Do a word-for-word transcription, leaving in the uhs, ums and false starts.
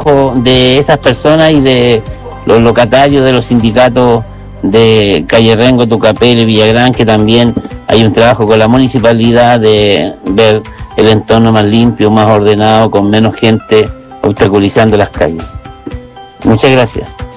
trabajo de esas personas y de los locatarios de los sindicatos de Calle Rengo, Tucapel y Villagrán, que también hay un trabajo con la municipalidad de ver el entorno más limpio, más ordenado, con menos gente obstaculizando las calles. Muchas gracias.